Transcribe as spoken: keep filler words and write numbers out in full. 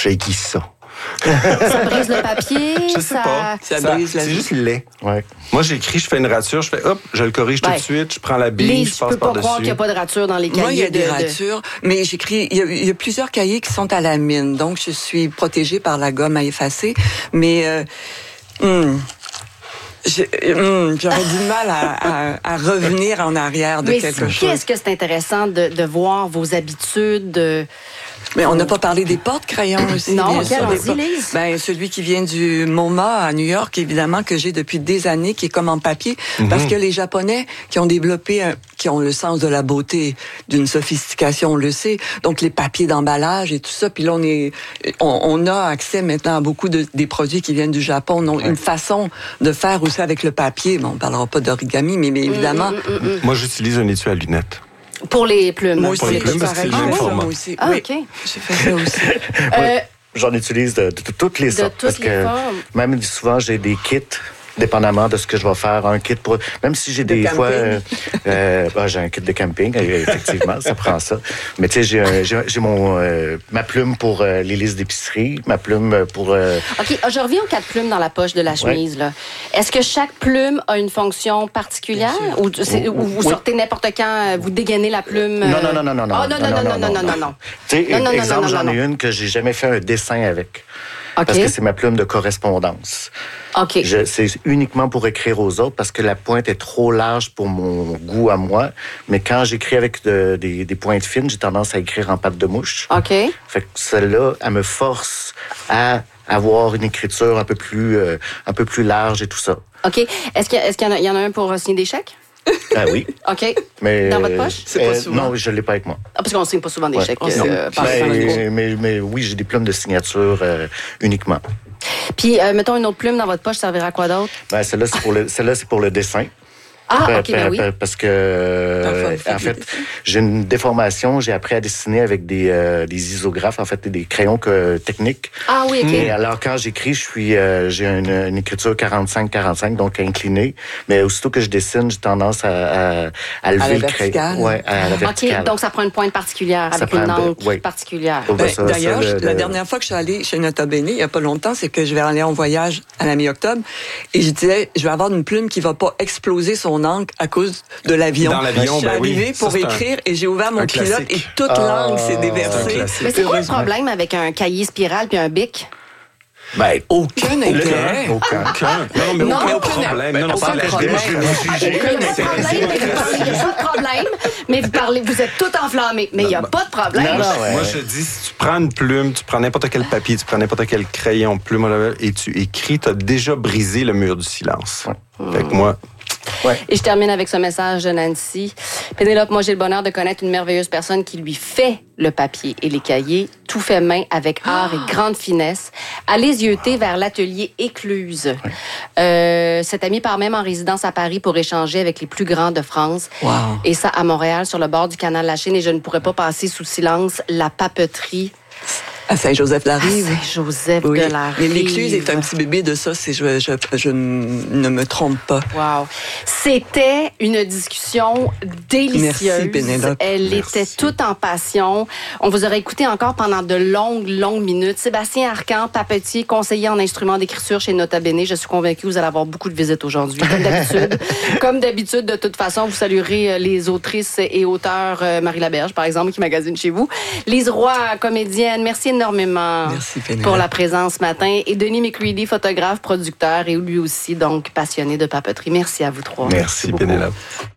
shaky ça. Ça brise le papier? Je sais ça... pas. Ça Ça- brise la c'est vie. juste laid. Ouais. Moi, j'écris, je fais une rature, je fais hop, je le corrige tout Ouais. de suite, je prends la bille, Lise, je tu passe peux pas par-dessus. croire qu'il n'y a pas de rature dans les cahiers. Moi, il y a des de- de- ratures, mais j'écris. Il y, a, il y a plusieurs cahiers qui sont à la mine, donc je suis protégée par la gomme à effacer. Mais euh, hum, j'ai- hum, j'aurais du mal à, à, à revenir en arrière de Mais quelque chose. qu'est-ce que c'est intéressant de, de voir vos habitudes? De... Mais on n'a pas parlé des porte-crayons aussi. Non, bien quel sûr, on des dit, porte- Lise? Ben, celui qui vient du MoMA à New York, évidemment, que j'ai depuis des années, qui est comme en papier, parce que les Japonais qui ont développé, un- qui ont le sens de la beauté, d'une sophistication, on le sait, donc les papiers d'emballage et tout ça, puis là, on est, on, on a accès maintenant à beaucoup de, des produits qui viennent du Japon. On a une façon de faire aussi avec le papier. Bon, on parlera pas d'origami, mais, mais évidemment, Moi, j'utilise un étui à lunettes. Pour les plumes. moi aussi, Pour les plumes, parce que c'est le pareil, même j'ai fait ça, format. moi aussi. Ah, Oui, OK. j'ai fait ça aussi. Euh, J'en utilise de, de- de toutes les De sortes. toutes parce les que formes. même souvent, j'ai des kits, dépendamment de ce que je vais faire. Un kit pour. Même si j'ai De des camping. fois. Euh, euh, bah, j'ai un kit de camping, euh, effectivement, ça prend ça. Mais tu sais, j'ai, un- j'ai, j'ai mon, euh, ma plume pour euh, les listes d'épicerie, ma plume pour. euh, OK, je reviens aux quatre plumes dans la poche de la chemise. Là. Est-ce que chaque plume a une fonction particulière? Ou, c'est- ou vous Oui. sortez n'importe quand, euh, vous dégainez la plume? Non, euh, non, non, non, non, non. Ah, non, non, non, non, non, non, non, non. Tu sais, Non, non, non, exemple, non, non, j'en non, ai non. une que j'ai jamais fait un dessin avec. OK. Parce que c'est ma plume de correspondance. OK. Je- c'est uniquement pour écrire aux autres parce que la pointe est trop large pour mon goût à moi. Mais quand j'écris avec de- des, des pointes fines, j'ai tendance à écrire en patte de mouche. OK. Fait que celle-là, elle me force à avoir une écriture un peu plus, euh, un peu plus large et tout ça. OK. Est-ce qu'il y, a- est-ce qu'il y en a, il y en a un pour euh, signer des chèques? Ah oui. OK. Mais, Dans votre poche? C'est pas souvent. Non, je ne l'ai pas avec moi. Ah, parce qu'on ne signe pas souvent des Ouais. chèques. On euh, signe. par le temps de cours. mais, mais, mais oui, j'ai des plumes de signature euh, uniquement. Puis, euh, mettons une autre plume dans votre poche, ça servira à quoi d'autre? Ben, celle-là, c'est pour le, celle-là, c'est pour le dessin. Ah, Pa- OK, ben pa- oui. pa- Parce que, euh, Parfois, vous faites en des fait, dessins. j'ai une déformation. J'ai appris à dessiner avec des, euh, des isographes, en fait, des crayons que, techniques. Ah oui, OK. Et alors, quand j'écris, je suis, euh, j'ai une, une écriture quarante-cinq quarante-cinq, donc inclinée. Mais aussitôt que je dessine, j'ai tendance à, à, à lever la le verticale. crayon. Ouais, à la verticale. OK, donc ça prend une pointe particulière, Ça avec prend une un peu- encre oui. particulière. Oh, ben, Ben, ça, D'ailleurs, ça, le- la le- dernière fois que je suis allée chez Nota Bene, il n'y a pas longtemps, c'est que je vais aller en voyage à la mi-octobre. Et je disais, je vais avoir une plume qui va pas exploser son encre à cause de l'avion. Dans l'avion, je suis ben oui. arrivée pour Ça, c'est un- écrire et j'ai ouvert mon un pilote classique. et toute Ah, l'encre s'est c'est un déversée. classique. Mais c'est quoi le Heureusement. problème avec un cahier spirale puis un bic? Ben, Aucun intérêt. aucun. Aucun. Non, mais Non, aucun aucun- problème. Non, non, aucun c'est la problème. démarche. Aucun problème, il n'y a pas de problème, mais vous parlez, vous êtes tout enflammé, mais il n'y a pas de problème. Non, non, ouais. Moi, je te dis, si tu prends une plume, tu prends n'importe quel papier, tu prends n'importe quel crayon, plume à la- et tu écris, tu as déjà brisé le mur du silence. Fait que moi, Et je termine avec ce message de Nancy. Pénélope, moi, j'ai le bonheur de connaître une merveilleuse personne qui lui fait le papier et les cahiers, tout fait main, avec art et grande finesse. Allez yeuter vers l'atelier Écluse. Euh, cet ami part même en résidence à Paris pour échanger avec les plus grands de France. Wow. Et ça, à Montréal, sur le bord du canal La Chine. Et je ne pourrais pas passer sous silence la papeterie À Saint-Joseph-la-Rive. à Saint-Joseph Oui. de la Mais Rive. l'écluse est un petit bébé de ça, si je, je, je ne me trompe pas. Wow. C'était une discussion délicieuse. Merci, Pénélope. Elle Merci. était toute en passion. On vous aurait écouté encore pendant de longues, longues minutes. Sébastien Arcan, papetier, conseiller en instruments d'écriture chez Nota Bene. Je suis convaincue que vous allez avoir beaucoup de visites aujourd'hui, comme d'habitude. Comme d'habitude, de toute façon, vous saluerez euh, les autrices et auteurs, euh, Marie Laberge, par exemple, qui magasine chez vous. Lise Roy, comédienne, merci énormément Merci, Pénélope. pour la présence ce matin. Et Denis McCready, photographe, producteur et lui aussi, donc passionné de papeterie. Merci à vous trois. Merci beaucoup. Pénélope.